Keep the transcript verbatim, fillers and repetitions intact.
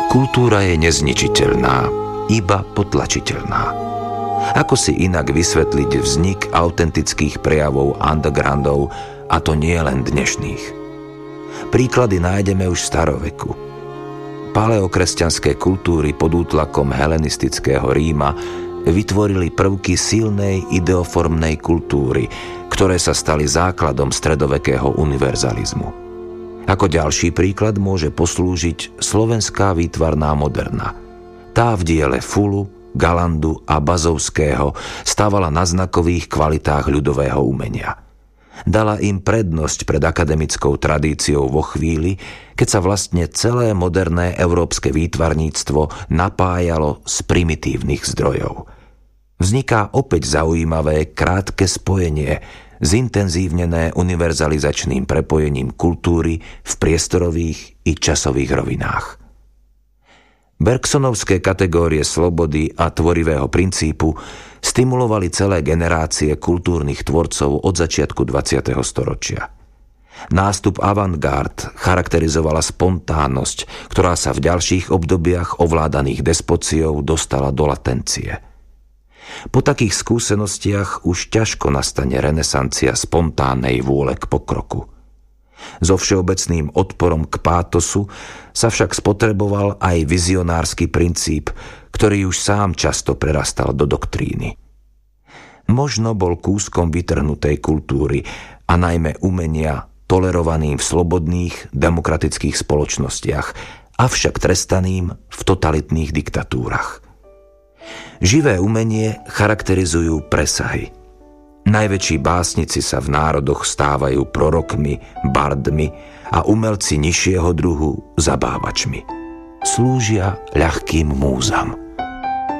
Kultúra je nezničiteľná, iba potlačiteľná. Ako si inak vysvetliť vznik autentických prejavov undergroundov, a to nie len dnešných? Príklady nájdeme už v staroveku. Paleokresťanské kultúry pod útlakom helenistického Ríma vytvorili prvky silnej ideoformnej kultúry, ktoré sa stali základom stredovekého univerzalizmu. Ako ďalší príklad môže poslúžiť slovenská výtvarná moderna. Tá v diele Fulu, Galandu a Bazovského stávala na znakových kvalitách ľudového umenia. Dala im prednosť pred akademickou tradíciou vo chvíli, keď sa vlastne celé moderné európske výtvarníctvo napájalo z primitívnych zdrojov. Vzniká opäť zaujímavé krátke spojenie, zintenzívnené univerzalizačným prepojením kultúry v priestorových i časových rovinách. Bergsonovské kategórie slobody a tvorivého princípu stimulovali celé generácie kultúrnych tvorcov od začiatku dvadsiateho storočia. Nástup avantgárd charakterizovala spontánnosť, ktorá sa v ďalších obdobiach ovládaných despociou dostala do latencie. Po takých skúsenostiach už ťažko nastane renesancia spontánnej vôle k pokroku. So všeobecným odporom k pátosu sa však spotreboval aj vizionársky princíp, ktorý už sám často prerastal do doktríny. Možno bol kúskom vytrhnutej kultúry a najmä umenia tolerovaným v slobodných, demokratických spoločnostiach, avšak trestaným v totalitných diktatúrach. Živé umenie charakterizujú presahy. Najväčší básnici sa v národoch stávajú prorokmi, bardmi a umelci nižšieho druhu zabávačmi. Slúžia ľahkým múzam.